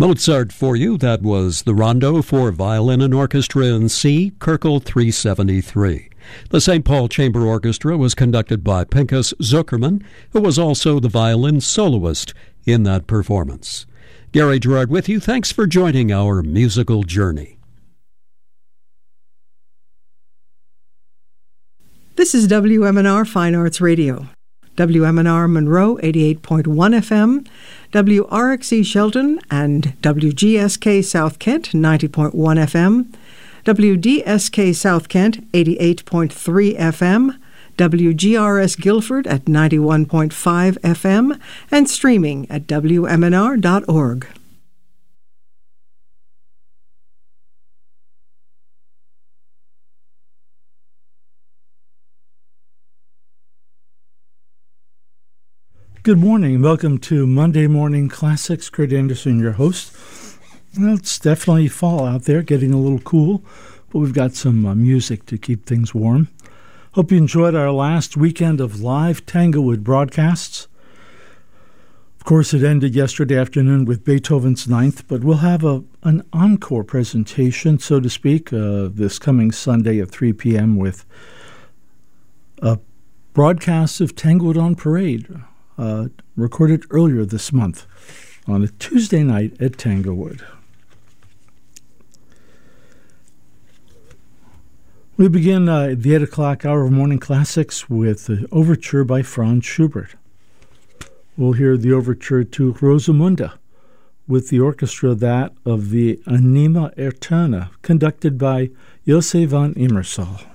Mozart for you. That was the Rondo for Violin and Orchestra in C, Köchel 373. The St. Paul Chamber Orchestra was conducted by Pinchas Zuckerman, who was also the violin soloist in that performance. Gary Gerard with you. Thanks for joining our musical journey. This is WMNR Fine Arts Radio. WMNR Monroe 88.1 FM, WRXE Shelton and WGSK South Kent 90.1 FM, WDSK South Kent 88.3 FM, WGRS Guilford at 91.5 FM, and streaming at WMNR.org. Good morning. Welcome to Monday Morning Classics. Kurt Anderson, your host. Well, it's definitely fall out there, getting a little cool, but we've got some music to keep things warm. Hope you enjoyed our last weekend of live Tanglewood broadcasts. Of course, it ended yesterday afternoon with Beethoven's Ninth, but we'll have an encore presentation, so to speak, this coming Sunday at 3 p.m. with a broadcast of Tanglewood on Parade, recorded earlier this month on a Tuesday night at Tanglewood. We begin the 8 o'clock hour of Morning Classics with the overture by Franz Schubert. We'll hear the overture to Rosamunde with the orchestra, that of the Anima Eterna, conducted by Jose van Immersal.